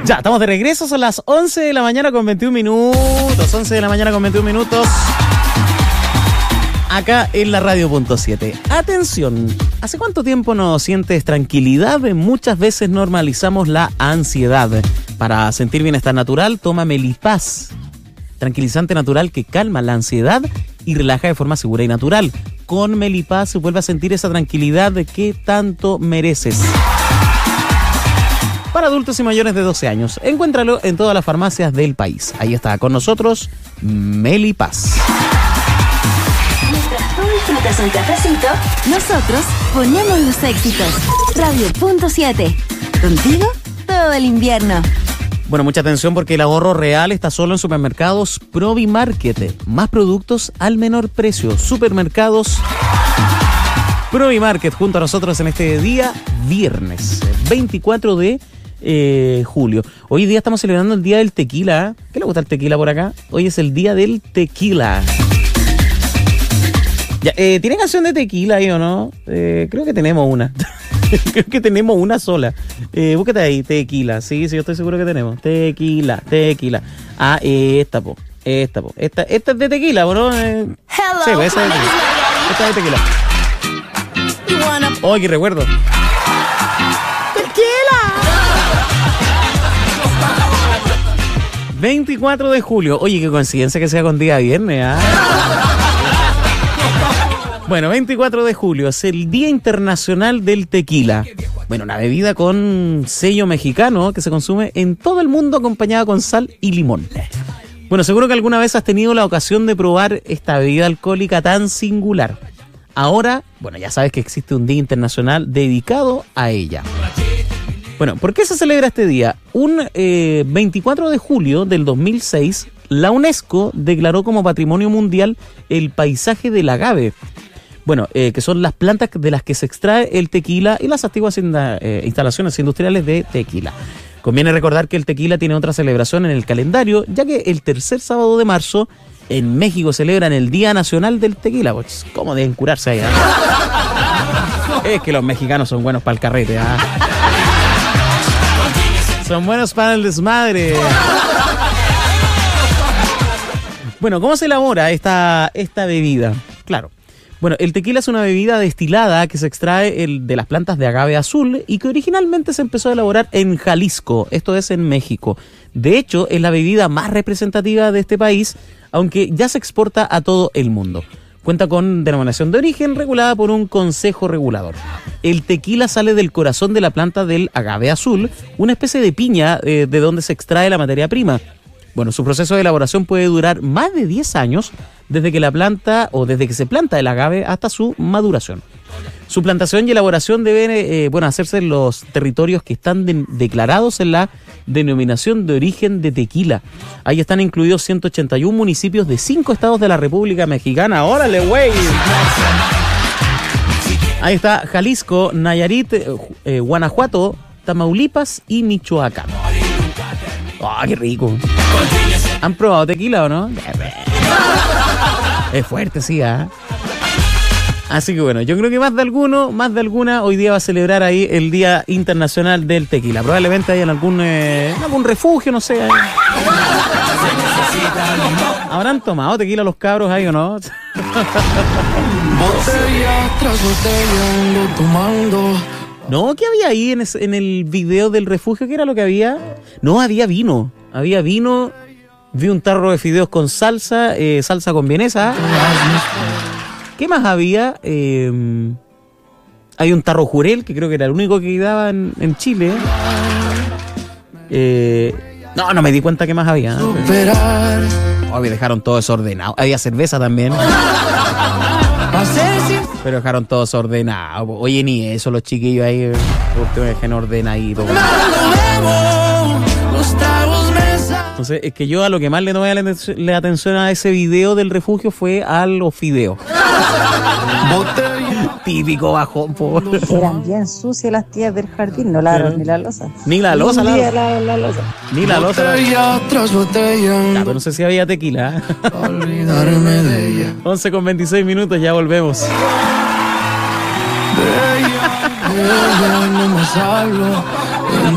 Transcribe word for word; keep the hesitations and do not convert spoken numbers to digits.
Ya, estamos de regreso, son las once de la mañana con veintiún minutos. once de la mañana con veintiún minutos. Acá en la radio punto siete. Atención, ¿hace cuánto tiempo no sientes tranquilidad? Muchas veces normalizamos la ansiedad. Para sentir bienestar natural, toma Melipaz. Tranquilizante natural que calma la ansiedad y relaja de forma segura y natural. Con Melipaz vuelve a sentir esa tranquilidad que tanto mereces. Para adultos y mayores de doce años, encuéntralo en todas las farmacias del país. Ahí está con nosotros Melipaz. Mientras tú disfrutas un cafecito, nosotros ponemos los éxitos. radio punto siete. Contigo todo el invierno. Bueno, mucha atención porque el ahorro real está solo en supermercados Provimarket. Más productos al menor precio. Supermercados Provimarket junto a nosotros en este día viernes veinticuatro de julio. Hoy día estamos celebrando el día del tequila. ¿Qué le gusta el tequila por acá? Hoy es el día del tequila. Ya, eh, ¿tiene canción de tequila ahí o no? Eh, creo que tenemos una. Creo que tenemos una sola. Eh, búsquete ahí, tequila. Sí, sí, yo estoy seguro que tenemos. Tequila, tequila. Ah, esta, po. Esta, po. Esta, esta es de tequila, ¿no? Eh, Hello. sí, pues, esa es de tequila. Esta es de tequila. Oh, qué recuerdo. ¡Tequila! veinticuatro de julio. Oye, qué coincidencia que sea con día viernes, ¿ah? Bueno, veinticuatro de julio es el Día Internacional del Tequila. Bueno, una bebida con sello mexicano que se consume en todo el mundo acompañada con sal y limón. Bueno, seguro que alguna vez has tenido la ocasión de probar esta bebida alcohólica tan singular. Ahora, bueno, ya sabes que existe un Día Internacional dedicado a ella. Bueno, ¿por qué se celebra este día? Un eh, veinticuatro de julio del dos mil seis, la UNESCO declaró como Patrimonio Mundial el paisaje del agave. Bueno, eh, que son las plantas de las que se extrae el tequila y las antiguas inda, eh, instalaciones industriales de tequila. Conviene recordar que el tequila tiene otra celebración en el calendario, ya que el tercer sábado de marzo en México celebran el Día Nacional del Tequila. Pues, ¿cómo deben curarse ahí? ¿Eh? Es que los mexicanos son buenos para el carrete. ¿eh? Son buenos para el desmadre. Bueno, ¿cómo se elabora esta, esta bebida? Claro. Bueno, el tequila es una bebida destilada que se extrae el, de las plantas de agave azul y que originalmente se empezó a elaborar en Jalisco, esto es en México. De hecho, es la bebida más representativa de este país, aunque ya se exporta a todo el mundo. Cuenta con denominación de origen regulada por un consejo regulador. El tequila sale del corazón de la planta del agave azul, una especie de piña eh, de donde se extrae la materia prima. Bueno, su proceso de elaboración puede durar más de diez años desde que la planta o desde que se planta el agave hasta su maduración. Su plantación y elaboración deben eh, bueno, hacerse en los territorios que están de, declarados en la denominación de origen de tequila. Ahí están incluidos ciento ochenta y uno municipios de cinco estados de la República Mexicana. ¡Órale, güey! Ahí está Jalisco, Nayarit, eh, Guanajuato, Tamaulipas y Michoacán. ¡Ah, oh, qué rico! ¿Han probado tequila o no? Es fuerte, sí, ¿ah? ¿eh? Así que bueno, yo creo que más de alguno, más de alguna, hoy día va a celebrar ahí el Día Internacional del Tequila. Probablemente hay en algún, eh, en algún refugio, no sé. ¿eh? ¿Habrán tomado tequila los cabros ahí o no? Botella tras botella ando tomando. No, ¿qué había ahí en, ese, en el video del refugio? ¿Qué era lo que había? No, había vino. Había vino. Vi un tarro de fideos con salsa, eh, salsa con vienesa. ¿Qué más había? Eh, hay un tarro jurel, que creo que era el único que quedaba en, en Chile. Eh, no, no me di cuenta qué más había. Oh, me dejaron todo desordenado. Había cerveza también. Pero dejaron todo desordenado. Oye, ni eso, los chiquillos ahí. Usted me dejen ordenadito. Entonces, es que yo a lo que más le tomé la, la atención a ese video del refugio fue a los fideos. Típico bajón, po. Eran bien sucias las tías del jardín, no lavaron ni la losa. Ni la losa, ni la, la, la losa. Ni la losa. Botella tras botella. Ya, pero no sé si había tequila. Olvidarme de ella. once con veintiséis minutos, ya volvemos. De ella, de ella no me salgo.